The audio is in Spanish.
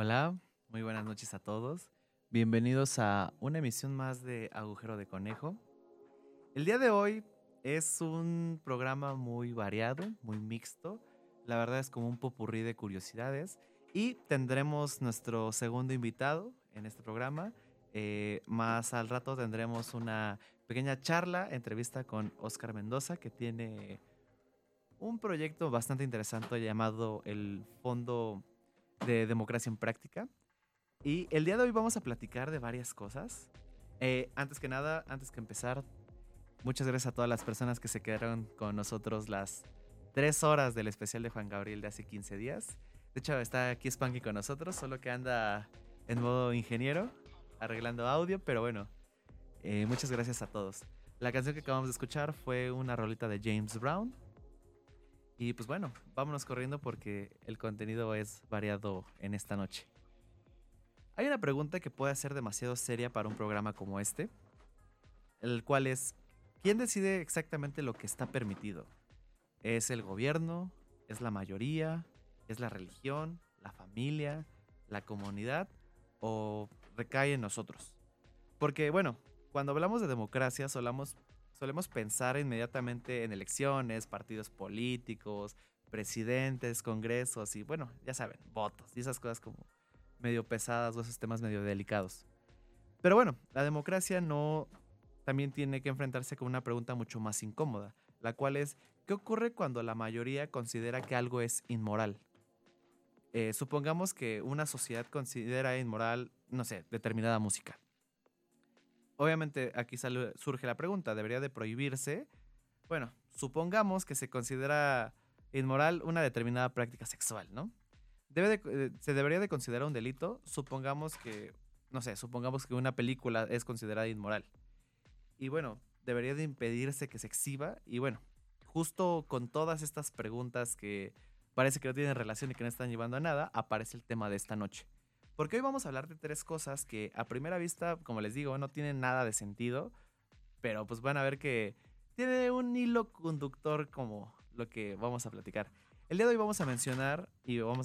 Hola, muy buenas noches a todos. Bienvenidos a una emisión más de Agujero de Conejo. El día de hoy es un programa muy variado, muy mixto. La verdad es como un popurrí de curiosidades. Y tendremos nuestro segundo invitado en este programa. Más al rato tendremos una pequeña charla, entrevista con Oscar Mendoza, que tiene un proyecto bastante interesante llamado el Fondo de Democracia en Práctica. Y el día de hoy vamos a platicar de varias cosas. Antes que nada, antes que empezar, muchas gracias a todas las personas que se quedaron con nosotros las 3 horas del especial de Juan Gabriel de hace 15 días. De hecho, está aquí Spanky con nosotros, solo que anda en modo ingeniero, arreglando audio, pero bueno, muchas gracias a todos. La canción que acabamos de escuchar fue una rolita de James Brown. Y pues bueno, vámonos corriendo porque el contenido es variado en esta noche. Hay una pregunta que puede ser demasiado seria para un programa como este, el cual es, ¿quién decide exactamente lo que está permitido? ¿Es el gobierno? ¿Es la mayoría? ¿Es la religión? ¿La familia? ¿La comunidad? ¿O recae en nosotros? Porque bueno, cuando hablamos de democracia solemos pensar inmediatamente en elecciones, partidos políticos, presidentes, congresos y bueno, ya saben, votos y esas cosas como medio pesadas o esos temas medio delicados. Pero bueno, la democracia no también tiene que enfrentarse con una pregunta mucho más incómoda, la cual es, ¿qué ocurre cuando la mayoría considera que algo es inmoral? Supongamos que una sociedad considera inmoral, no sé, determinada música. Obviamente aquí surge la pregunta, ¿debería de prohibirse? Bueno, supongamos que se considera inmoral una determinada práctica sexual, ¿no? Se debería de considerar un delito, supongamos que, no sé, supongamos que una película es considerada inmoral. Y bueno, debería de impedirse que se exhiba. Y bueno, justo con todas estas preguntas que parece que no tienen relación y que no están llevando a nada, aparece el tema de esta noche. Porque hoy vamos a hablar de tres cosas que a primera vista, como les digo, no tienen nada de sentido, pero pues van a ver que tiene un hilo conductor como lo que vamos a platicar. El día de hoy vamos a mencionar y vamos